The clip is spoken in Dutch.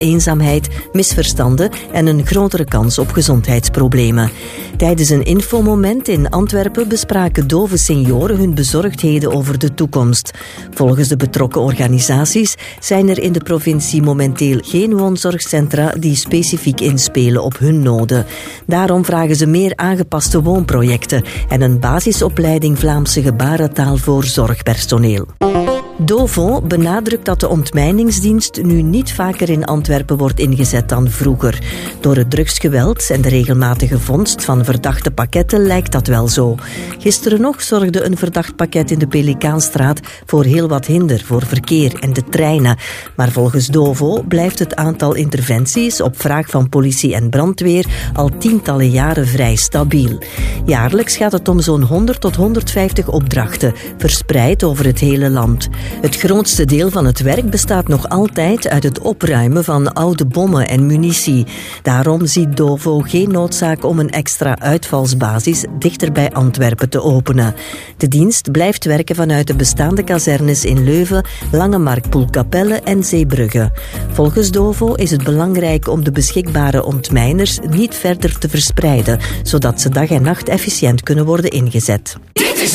eenzaamheid, misverstanden en een grotere kans op gezondheidsproblemen. Tijdens een infomoment in Antwerpen bespraken dove senioren hun bezorgdheden over de toekomst. Volgens de betrokken organisaties zijn er in de provincie momenteel geen woonzorgcentra die specifiek inspelen op hun noden. Daarom vragen ze meer aangepaste woonprojecten en een basisopleiding Vlaamse gebarentaal voor zorgpersoneel. Dovo benadrukt dat de ontmijningsdienst nu niet vaker in Antwerpen wordt ingezet dan vroeger. Door het drugsgeweld en de regelmatige vondst van verdachte pakketten lijkt dat wel zo. Gisteren nog zorgde een verdacht pakket in de Pelikaanstraat voor heel wat hinder voor verkeer en de treinen. Maar volgens Dovo blijft het aantal interventies op vraag van politie en brandweer al tientallen jaren vrij stabiel. Jaarlijks gaat het om zo'n 100 tot 150 opdrachten, verspreid over het hele land. Het grootste deel van het werk bestaat nog altijd uit het opruimen van oude bommen en munitie. Daarom ziet Dovo geen noodzaak om een extra uitvalsbasis dichter bij Antwerpen te openen. De dienst blijft werken vanuit de bestaande kazernes in Leuven, Langemarkt, Poelkapelle en Zeebrugge. Volgens Dovo is het belangrijk om de beschikbare ontmijners niet verder te verspreiden, zodat ze dag en nacht efficiënt kunnen worden ingezet.